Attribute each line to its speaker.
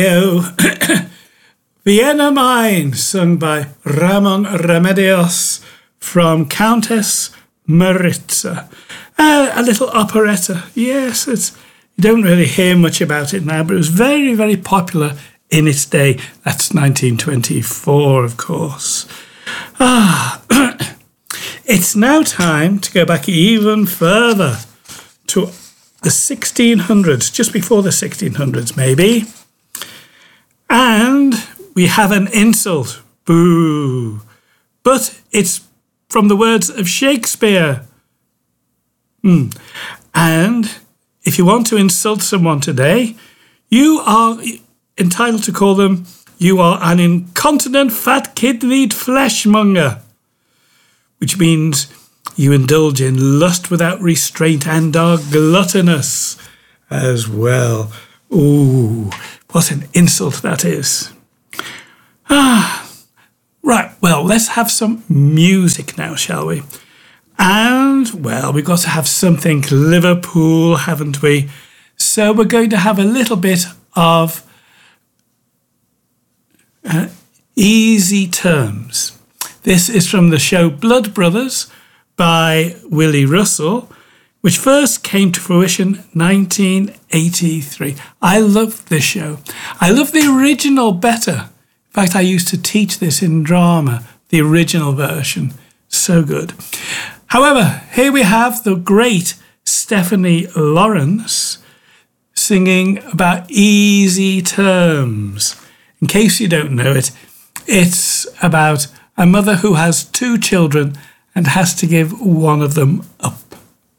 Speaker 1: Oh, Vienna Mine, sung by Ramon Remedios from Countess Maritza. A little operetta. Yes, you don't really hear much about it now, but it was very, very popular in its day. That's 1924, of course. It's now time to go back even further to the 1600s, just before the 1600s, maybe. And we have an insult. Boo. But it's from the words of Shakespeare. And if you want to insult someone today, you are entitled to call them, you are an incontinent, fat-kidneyed fleshmonger, which means you indulge in lust without restraint and are gluttonous as well. Ooh, what an insult that is. Right, well, let's have some music now, shall we? And, well, we've got to have something Liverpool, haven't we? So we're going to have a little bit of Easy Terms. This is from the show Blood Brothers by Willie Russell, which first came to fruition 1983. I love this show. I love the original better. In fact, I used to teach this in drama, the original version. So good. However, here we have the great Stephanie Lawrence singing about Easy Terms. In case you don't know it, it's about a mother who has two children and has to give one of them up.